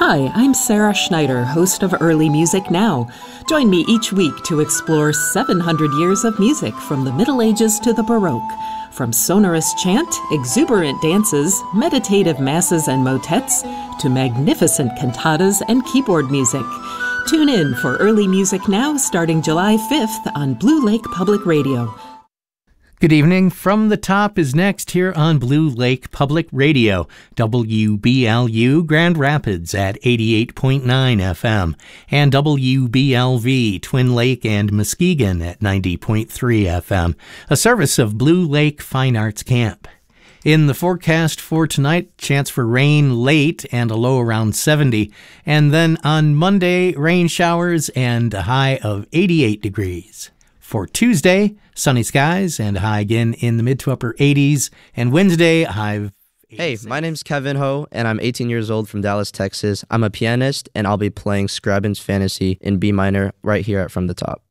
Hi, I'm Sarah Schneider, host of Early Music Now. Join me each week to explore 700 years of music from the Middle Ages to the Baroque. From sonorous chant, exuberant dances, meditative masses and motets, to magnificent cantatas and keyboard music. Tune in for Early Music Now starting July 5th on Blue Lake Public Radio. Good evening. From the Top is next here on Blue Lake Public Radio, WBLU Grand Rapids at 88.9 FM, and WBLV Twin Lake and Muskegon at 90.3 FM, a service of Blue Lake Fine Arts Camp. In the forecast for tonight, chance for rain late and a low around 70, and then on Monday, rain showers and a high of 88 degrees. For Tuesday, sunny skies and a high again in the mid to upper 80s. And Wednesday, a high of 86. Hey, my name's Kevin Ho, and I'm 18 years old from Dallas, Texas. I'm a pianist, and I'll be playing Scriabin's Fantasy in B minor right here at From the Top.